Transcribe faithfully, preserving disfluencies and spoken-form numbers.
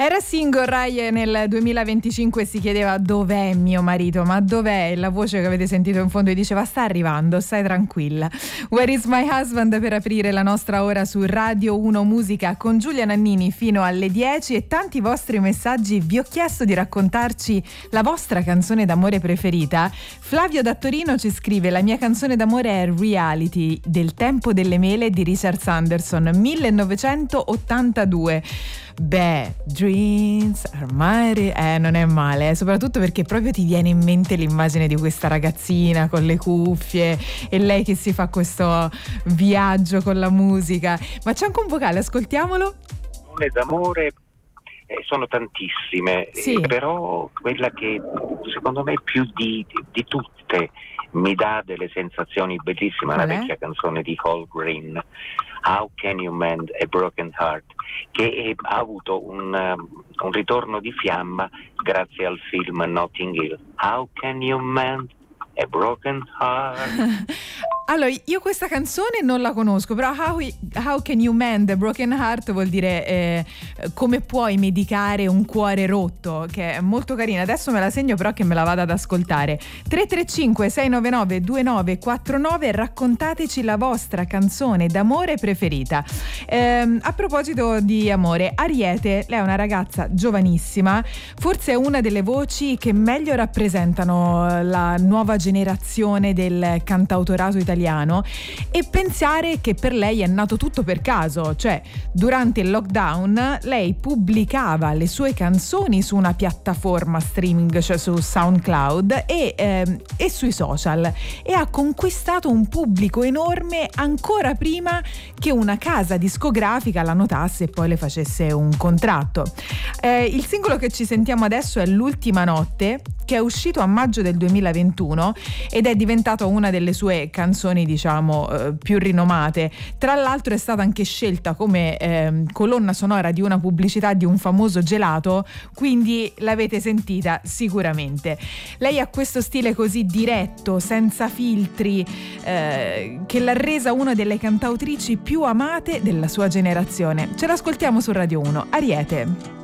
Era single Rai nel duemilaventicinque e si chiedeva dov'è mio marito, ma dov'è? La voce che avete sentito in fondo gli diceva sta arrivando, stai tranquilla. Where is my husband per aprire la nostra ora su Radio uno Musica con Giulia Nannini fino alle dieci e tanti vostri messaggi. Vi ho chiesto di raccontarci la vostra canzone d'amore preferita. Flavio da Torino ci scrive: la mia canzone d'amore è Reality del tempo delle mele di Richard Sanderson, millenovecentottantadue. Beh, Dreams are my... Eh, non è male, eh, soprattutto perché proprio ti viene in mente l'immagine di questa ragazzina con le cuffie e lei che si fa questo viaggio con la musica. Ma c'è anche un vocale, ascoltiamolo. Canzoni d'amore eh, sono tantissime, sì. eh, però quella che secondo me più di, di, di tutte mi dà delle sensazioni bellissime, Qual la è? vecchia canzone di Hall Green, How Can You Mend a Broken Heart, che è, ha avuto un, um, un ritorno di fiamma grazie al film Notting Hill. How Can You Mend a Broken Heart? Allora, io questa canzone non la conosco, però How, how Can You Mend a Broken Heart vuol dire eh, come puoi medicare un cuore rotto, che è molto carina. Adesso me la segno però che me la vado ad ascoltare. tre tre cinque sei nove nove due nove quattro nove, raccontateci la vostra canzone d'amore preferita. Eh, a proposito di amore, Ariete, lei è una ragazza giovanissima, forse è una delle voci che meglio rappresentano la nuova generazione del cantautorato italiano. E pensare che per lei è nato tutto per caso, cioè durante il lockdown lei pubblicava le sue canzoni su una piattaforma streaming, cioè su SoundCloud e, eh, e sui social, e ha conquistato un pubblico enorme ancora prima che una casa discografica la notasse e poi le facesse un contratto. Eh, il singolo che ci sentiamo adesso è L'ultima notte, che è uscito a maggio del duemilaventuno ed è diventato una delle sue canzoni, diciamo, eh, più rinomate. Tra l'altro è stata anche scelta come eh, colonna sonora di una pubblicità di un famoso gelato, quindi l'avete sentita sicuramente. Lei ha questo stile così diretto, senza filtri, eh, che l'ha resa una delle cantautrici più amate della sua generazione. Ce l'ascoltiamo su Radio uno. Ariete.